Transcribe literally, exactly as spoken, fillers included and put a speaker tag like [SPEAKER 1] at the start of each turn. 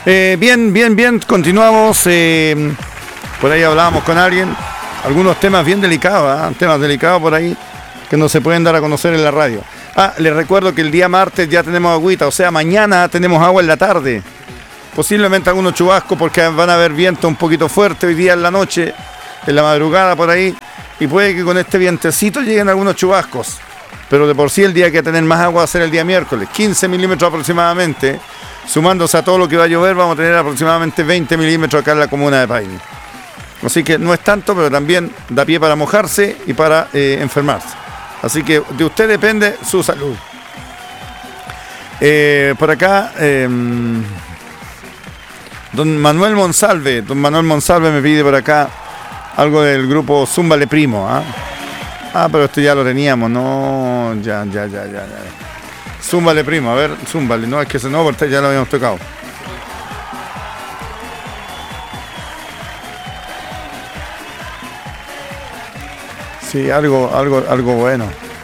[SPEAKER 1] Eh, bien, bien, bien, continuamos. Eh, por ahí hablábamos con alguien. Algunos temas bien delicados, ¿eh? Temas delicados por ahí que no se pueden dar a conocer en la radio. Ah, les recuerdo que el día martes ya tenemos agüita, o sea, mañana tenemos agua en la tarde. Posiblemente algunos chubascos porque van a haber viento un poquito fuerte hoy día en la noche, en la madrugada por ahí. Y puede que con este vientecito lleguen algunos chubascos. Pero de por sí el día que va a tener más agua va a ser el día miércoles, quince milímetros aproximadamente. Sumándose a todo lo que va a llover, vamos a tener aproximadamente veinte milímetros acá en la comuna de Paine. Así que no es tanto, pero también da pie para mojarse y para eh, enfermarse. Así que de usted depende su salud. Eh, por acá, eh, don Manuel Monsalve, don Manuel Monsalve me pide por acá algo del grupo Zúmbale Primo. ¿eh? Ah, pero esto ya lo teníamos, no, ya, ya, ya, ya, ya. Zúmbale Primo, a ver, zúmbale, no, es que ese no, porque ya lo habíamos tocado. Sí, algo, algo, algo bueno.